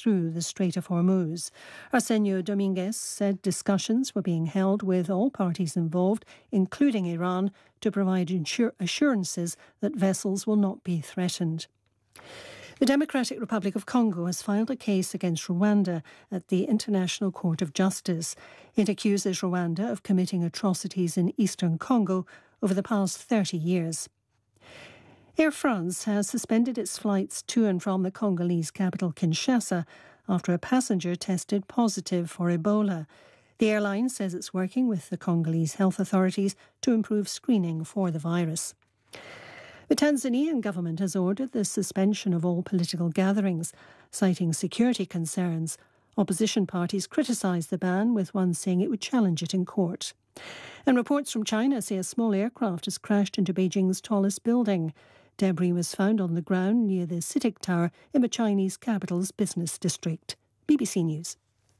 through the Strait of Hormuz. Arsenio Dominguez said discussions were being held with all parties involved, including Iran, to provide assurances that vessels will not be threatened. The Democratic Republic of Congo has filed a case against Rwanda at the International Court of Justice. It accuses Rwanda of committing atrocities in eastern Congo over the past 30 years. Air France has suspended its flights to and from the Congolese capital Kinshasa after a passenger tested positive for Ebola. The airline says it's working with the Congolese health authorities to improve screening for the virus. The Tanzanian government has ordered the suspension of all political gatherings, citing security concerns. Opposition parties criticised the ban, with one saying it would challenge it in court. And reports from China say a small aircraft has crashed into Beijing's tallest building. Debris was found on the ground near the CITIC Tower in the Chinese capital's business district. BBC News.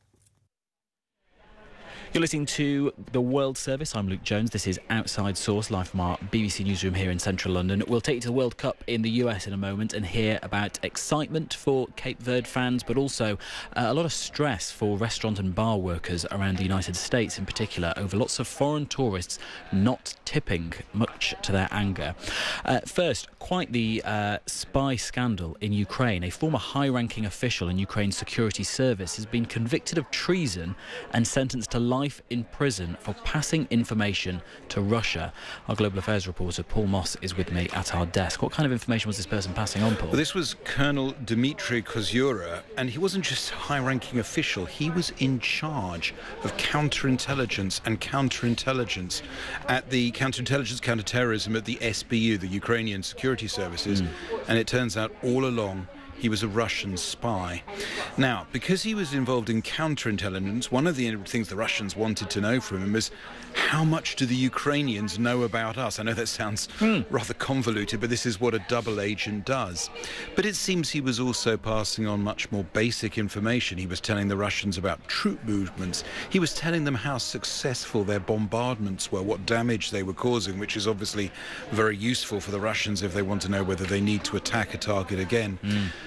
You're listening to The World Service. I'm Luke Jones. This is Outside Source, live from our BBC newsroom here in central London. We'll take you to the World Cup in the US in a moment and hear about excitement for Cape Verde fans, but also a lot of stress for restaurant and bar workers around the United States in particular over lots of foreign tourists not tipping, much to their anger. First, quite the spy scandal in Ukraine. A former high-ranking official in Ukraine's security service has been convicted of treason and sentenced to life in prison for passing information to Russia. Our Global Affairs reporter Paul Moss is with me at our desk. What kind of information was this person passing on, Paul? Well, this was Colonel Dmitry Kozyura, and he wasn't just a high-ranking official. He was in charge of counterintelligence at the counterterrorism at the SBU, the Ukrainian Security Services, and it turns out all along he was a Russian spy. Now, because he was involved in counterintelligence, one of the things the Russians wanted to know from him was, how much do the Ukrainians know about us? I know that sounds rather convoluted, but this is what a double agent does. But it seems he was also passing on much more basic information. He was telling the Russians about troop movements. He was telling them how successful their bombardments were, what damage they were causing, which is obviously very useful for the Russians if they want to know whether they need to attack a target again.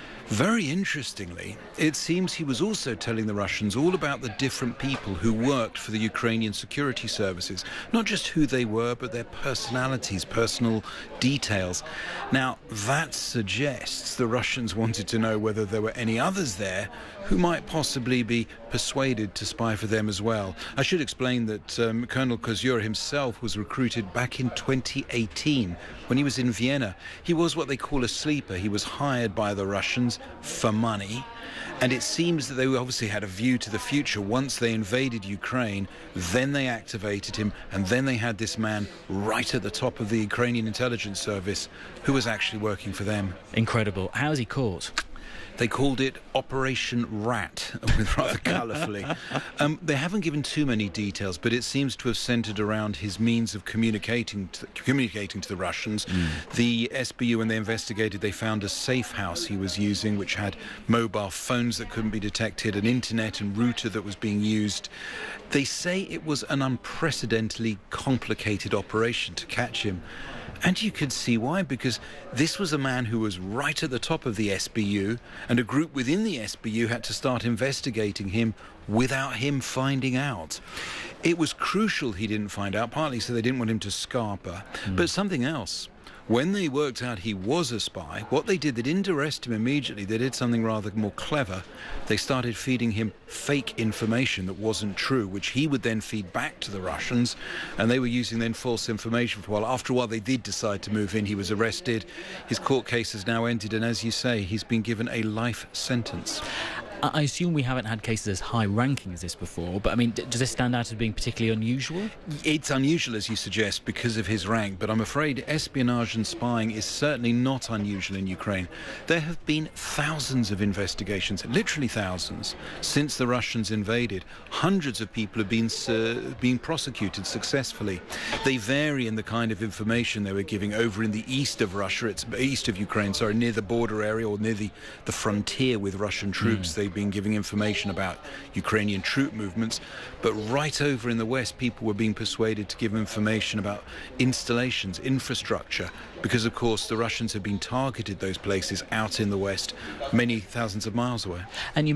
Very interestingly, it seems he was also telling the Russians all about the different people who worked for the Ukrainian security services. Not just who they were, but their personalities, personal details. Now, that suggests the Russians wanted to know whether there were any others there who might possibly be persuaded to spy for them as well. I should explain that Colonel Kozyura himself was recruited back in 2018 when he was in Vienna. He was what they call a sleeper. He was hired by the Russians for money, and it seems that they obviously had a view to the future. Once they invaded Ukraine, then they activated him, and then they had this man right at the top of the Ukrainian intelligence service who was actually working for them. Incredible. How was he caught? They called it Operation Rat, rather colourfully. They haven't given too many details, but it seems to have centred around his means of communicating to the Russians. The SBU, when they investigated, they found a safe house he was using, which had mobile phones that couldn't be detected, an internet and router that was being used. They say it was an unprecedentedly complicated operation to catch him. And you could see why, because this was a man who was right at the top of the SBU, and a group within the SBU had to start investigating him without him finding out. It was crucial he didn't find out, partly so they didn't want him to scarper, but something else. When they worked out he was a spy, what they did, they didn't arrest him immediately. They did something rather more clever. They started feeding him fake information that wasn't true, which he would then feed back to the Russians, and they were using then false information for a while. After a while, they did decide to move in. He was arrested. His court case has now ended, and as you say, he's been given a life sentence. I assume we haven't had cases as high-ranking as this before, but I mean, does this stand out as being particularly unusual? It's unusual, as you suggest, because of his rank, but I'm afraid espionage and spying is certainly not unusual in Ukraine. There have been thousands of investigations, literally thousands, since the Russians invaded. Hundreds of people have been prosecuted successfully. They vary in the kind of information they were giving. Over in the east of Russia, it's east of Ukraine, sorry, near the border area or near the frontier with Russian troops. They've been giving information about Ukrainian troop movements, but right over in the west, people were being persuaded to give information about installations, infrastructure, because of course the Russians have been targeted those places out in the west, many thousands of miles away. And you